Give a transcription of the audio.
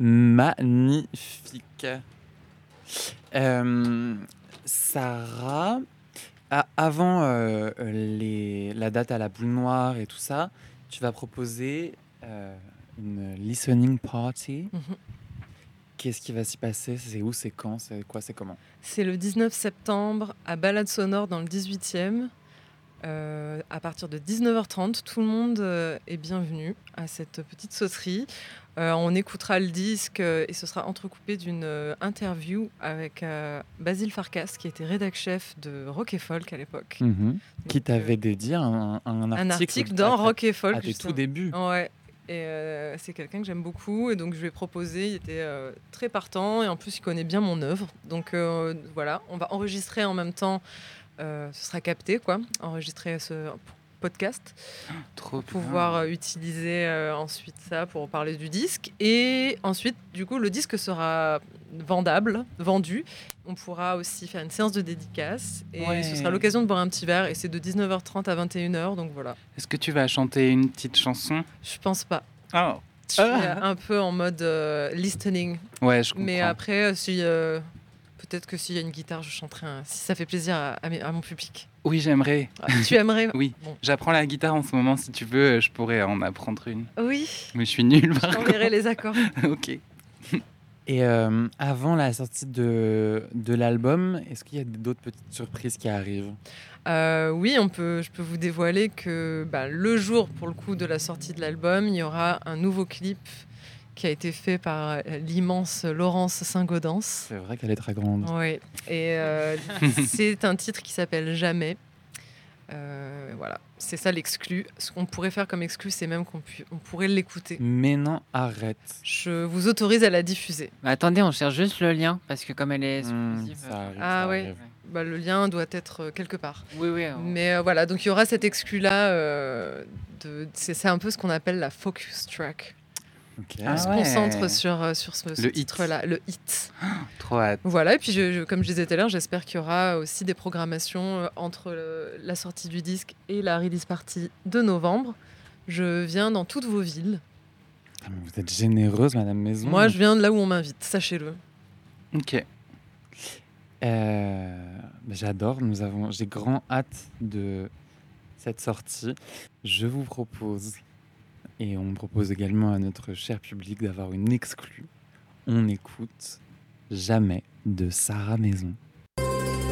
Magnifique. Sarah, avant la date à la boule noire et tout ça, tu vas proposer une listening party. Mhm. Qu'est-ce qui va s'y passer? C'est où? C'est quand? C'est quoi? C'est comment? C'est le 19 septembre à Balade Sonore dans le 18e. À partir de 19h30, tout le monde est bienvenu à cette petite sauterie. On écoutera le disque et ce sera entrecoupé d'une interview avec Basile Farkas, qui était rédac-chef de Rock et Folk à l'époque. Qui t'avait dédié un article dans Rock et Folk. À tes tout débuts. Ouais. Et c'est quelqu'un que j'aime beaucoup et donc je lui ai proposé, il était très partant et en plus il connaît bien mon œuvre. Donc voilà, on va enregistrer en même temps, ce sera capté quoi, enregistrer ce podcast pour pouvoir utiliser ensuite ça pour parler du disque. Et ensuite du coup le disque sera vendu. On pourra aussi faire une séance de dédicace et ce sera l'occasion de boire un petit verre et c'est de 19h30 à 21h, donc voilà. Est-ce que tu vas chanter une petite chanson? Je pense pas. Oh. Je suis un peu en mode listening. Ouais, je comprends. Mais après, peut-être que s'il y a une guitare, je chanterai si ça fait plaisir à mon public. Oui, j'aimerais. Tu aimerais? Oui, bon. J'apprends la guitare en ce moment, si tu veux, je pourrais en apprendre une. Oui. Mais je suis nulle, Je t'enverrai les accords. Ok. Et avant la sortie de l'album, est-ce qu'il y a d'autres petites surprises qui arrivent? Oui, je peux vous dévoiler que le jour, pour le coup, de la sortie de l'album, il y aura un nouveau clip qui a été fait par l'immense Laurence Saint-Gaudens. C'est vrai qu'elle est très grande. Oui, et c'est un titre qui s'appelle Jamais. Voilà, c'est ça l'exclu. Ce qu'on pourrait faire comme exclu, c'est même qu'on pourrait l'écouter. Mais non, arrête. Je vous autorise à la diffuser. Attendez, on cherche juste le lien, parce que comme elle est exclusive... oui, le lien doit être quelque part. Oui. Mais voilà, donc il y aura cet exclu-là. C'est un peu ce qu'on appelle la focus track. Okay. On se concentre sur ce titre-là, le hit. Trop hâte. Voilà, et puis comme je disais tout à l'heure, j'espère qu'il y aura aussi des programmations entre la sortie du disque et la release party de novembre. Je viens dans toutes vos villes. Ah, mais vous êtes généreuse, Madame Maison. Moi, je viens de là où on m'invite, sachez-le. Ok. J'adore, j'ai grand hâte de cette sortie. Je vous propose, et on propose également à notre cher public d'avoir une exclue. On écoute Jamais de Sarah Maison.